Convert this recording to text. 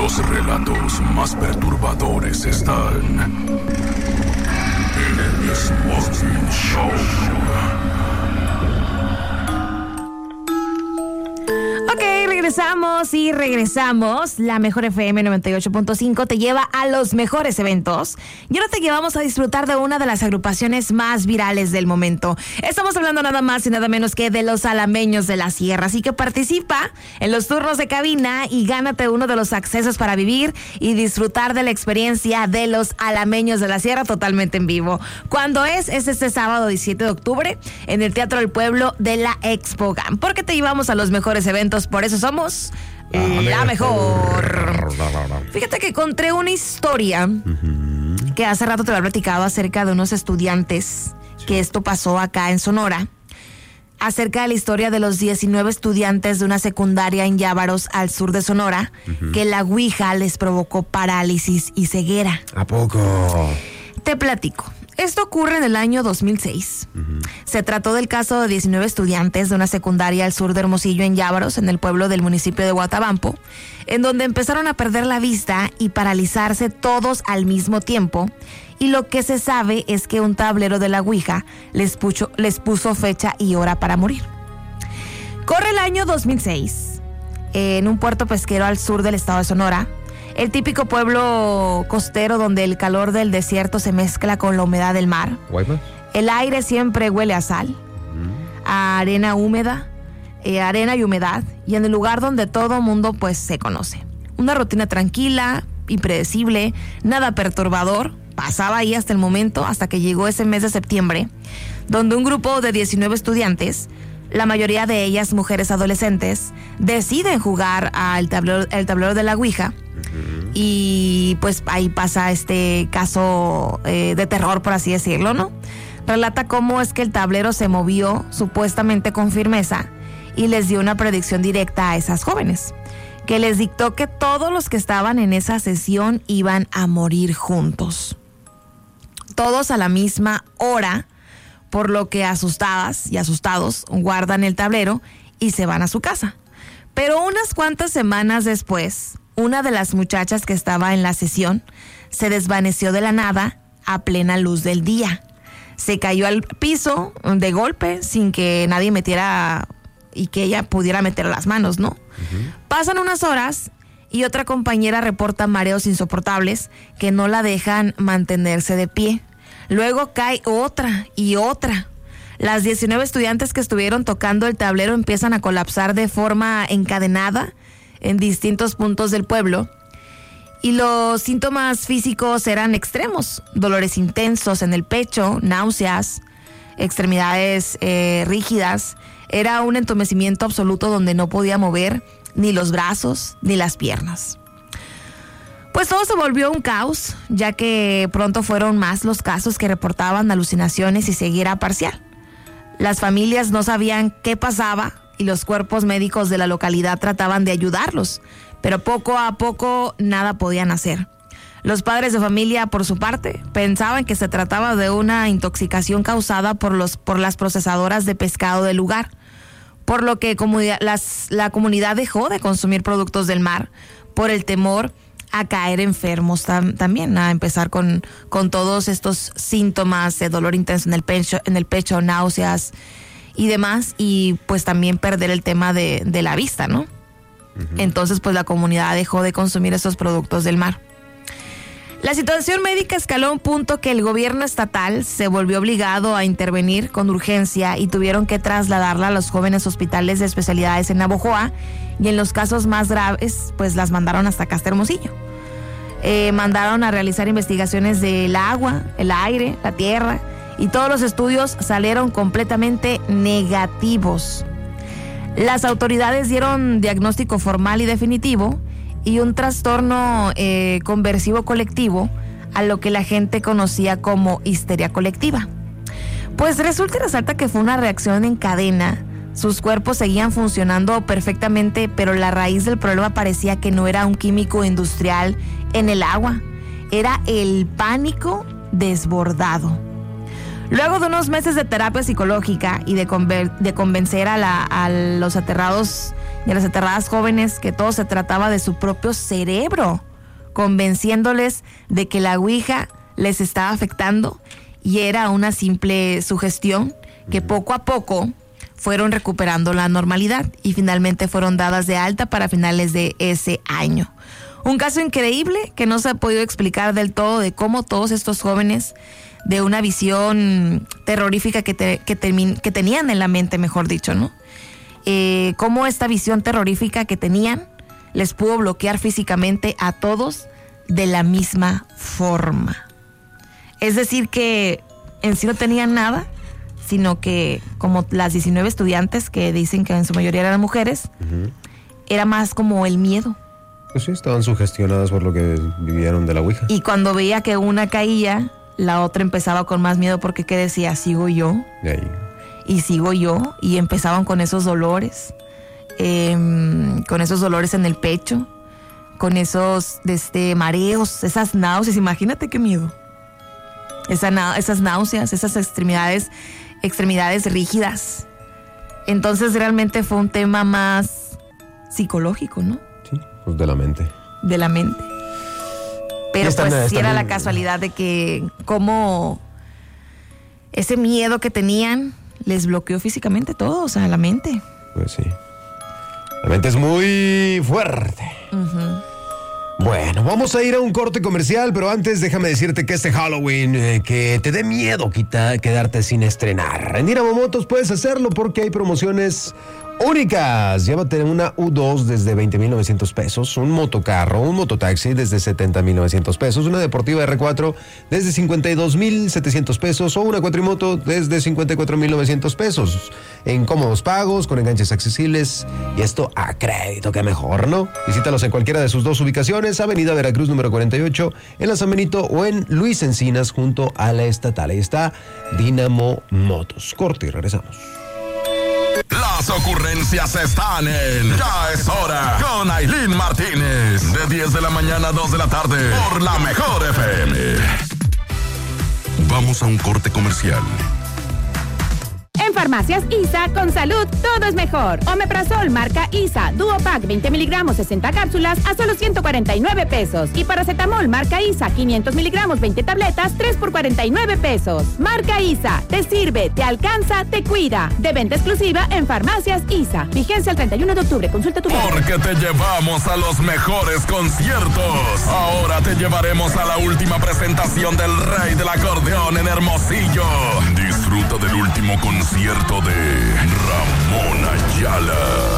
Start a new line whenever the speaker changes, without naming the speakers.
Los relatos más perturbadores están en el Morning Show.
Regresamos. La Mejor FM 98.5 te lleva a los mejores eventos. Y ahora te llevamos a disfrutar de una de las agrupaciones más virales del momento. Estamos hablando nada más y nada menos que de los Alameños de la Sierra. Así que participa en los turnos de cabina y gánate uno de los accesos para vivir y disfrutar de la experiencia de los Alameños de la Sierra totalmente en vivo. ¿Cuándo es? Es este sábado 17 de octubre en el Teatro del Pueblo de la Expo GAM. Porque te llevamos a los mejores eventos, por eso somos la mejor. Fíjate que encontré una historia que hace rato te lo he platicado acerca de unos estudiantes, que esto pasó acá en Sonora, acerca de la historia de los 19 estudiantes de una secundaria en Llávaros, al sur de Sonora, que la ouija les provocó parálisis y ceguera.
¿A poco?
Te platico. Esto ocurre en el año 2006. Se trató del caso de 19 estudiantes de una secundaria al sur de Hermosillo, en Llávaros, en el pueblo del municipio de Guatabampo, en donde empezaron a perder la vista y paralizarse todos al mismo tiempo. Y lo que se sabe es que un tablero de la ouija les puso fecha y hora para morir. Corre el año 2006, en un puerto pesquero al sur del estado de Sonora, el típico pueblo costero donde el calor del desierto se mezcla con la humedad del mar.
¿Guaymas?
El aire siempre huele a sal, a arena húmeda, arena y humedad, y en el lugar donde todo mundo pues se conoce. Una rutina tranquila y predecible, nada perturbador, pasaba ahí hasta el momento, hasta que llegó ese mes de septiembre, donde un grupo de 19 estudiantes, la mayoría de ellas mujeres adolescentes, deciden jugar al tablero de la ouija. Y pues ahí pasa este caso de terror, por así decirlo, ¿no? Relata cómo es que el tablero se movió supuestamente con firmeza y les dio una predicción directa a esas jóvenes, que les dictó que todos los que estaban en esa sesión iban a morir juntos. Todos a la misma hora, por lo que asustadas y asustados guardan el tablero y se van a su casa. Pero unas cuantas semanas después, una de las muchachas que estaba en la sesión se desvaneció de la nada a plena luz del día. Se cayó al piso de golpe sin que nadie metiera y que ella pudiera meter las manos, ¿no? Pasan unas horas y otra compañera reporta mareos insoportables que no la dejan mantenerse de pie. Luego cae otra y otra. Las 19 estudiantes que estuvieron tocando el tablero empiezan a colapsar de forma encadenada en distintos puntos del pueblo, y los síntomas físicos eran extremos: dolores intensos en el pecho, náuseas, extremidades rígidas. Era un entumecimiento absoluto donde no podía mover ni los brazos ni las piernas. Pues todo se volvió un caos, ya que pronto fueron más los casos que reportaban alucinaciones y ceguera parcial. Las familias no sabían qué pasaba y los cuerpos médicos de la localidad trataban de ayudarlos, pero poco a poco nada podían hacer. Los padres de familia, por su parte, pensaban que se trataba de una intoxicación causada por las procesadoras de pescado del lugar, por lo que la comunidad dejó de consumir productos del mar por el temor a caer enfermos también, a empezar con todos estos síntomas de dolor intenso en el pecho, náuseas y demás, y pues también perder el tema de la vista, ¿no? Entonces pues la comunidad dejó de consumir esos productos del mar. La situación médica escaló a un punto que el gobierno estatal se volvió obligado a intervenir con urgencia y tuvieron que trasladarla a los jóvenes hospitales de especialidades en Navojoa, y en los casos más graves pues las mandaron hasta acá, hasta Hermosillo. Mandaron a realizar investigaciones del agua, el aire, la tierra, y todos los estudios salieron completamente negativos. Las autoridades dieron diagnóstico formal y definitivo y un trastorno conversivo colectivo, a lo que la gente conocía como histeria colectiva. Pues resulta y resalta que fue una reacción en cadena. Sus cuerpos seguían funcionando perfectamente, pero la raíz del problema parecía que no era un químico industrial en el agua, era el pánico desbordado. Luego de unos meses de terapia psicológica y de convencer a los aterrados y a las aterradas jóvenes que todo se trataba de su propio cerebro, convenciéndoles de que la ouija les estaba afectando y era una simple sugestión, que poco a poco fueron recuperando la normalidad y finalmente fueron dadas de alta para finales de ese año. Un caso increíble que no se ha podido explicar del todo, de cómo todos estos jóvenes, de una visión terrorífica que tenían en la mente, mejor dicho, ¿no? Cómo esta visión terrorífica que tenían les pudo bloquear físicamente a todos de la misma forma. Es decir, que en sí no tenían nada, sino que como las 19 estudiantes que dicen que en su mayoría eran mujeres, era más como el miedo.
Pues sí, estaban sugestionadas por lo que vivieron de la ouija.
Y cuando veía que una caía, la otra empezaba con más miedo porque ¿qué decía? ¿Sigo yo?
De ahí.
Y sigo yo, y empezaban con esos dolores, en el pecho, con esos mareos, esas náuseas. Imagínate qué miedo. Esas náuseas, esas extremidades rígidas. Entonces realmente fue un tema más psicológico, ¿no?
Sí, pues de la mente.
De la mente. Pero pues sí era la casualidad de que como ese miedo que tenían les bloqueó físicamente todo, o sea, la mente.
Pues sí. La mente es muy fuerte. Bueno, vamos a ir a un corte comercial, pero antes déjame decirte que este Halloween, que te dé miedo quedarte sin estrenar. En Dynamo Motos puedes hacerlo porque hay promociones únicas. Llévate una U2 desde 20,900 pesos, un motocarro, un mototaxi desde 70,900 pesos, una deportiva R4 desde 52,700 pesos o una cuatrimoto desde 54,900 pesos. En cómodos pagos, con enganches accesibles y esto a crédito, que mejor, ¿no? Visítalos en cualquiera de sus dos ubicaciones, Avenida Veracruz número 48, en la San Benito o en Luis Encinas junto a la Estatal. Ahí está Dynamo Motos. Corte y regresamos.
Las ocurrencias están en Ya es Hora con Ailín Martínez. De 10 de la mañana a 2 de la tarde por la Mejor FM. Vamos a un corte comercial.
En Farmacias ISA, con salud, todo es mejor. Omeprazol marca ISA, Duopack 20 miligramos, 60 cápsulas a solo 149 pesos. Y paracetamol marca ISA, 500 miligramos, 20 tabletas, 3 por 49 pesos. Marca ISA, te sirve, te alcanza, te cuida. De venta exclusiva en Farmacias ISA. Vigencia el 31 de octubre, consulta tu médico.
Porque te llevamos a los mejores conciertos. Ahora te llevaremos a la última presentación del Rey del Acordeón en Hermosillo. Disfruta del último concierto de Ramón Ayala.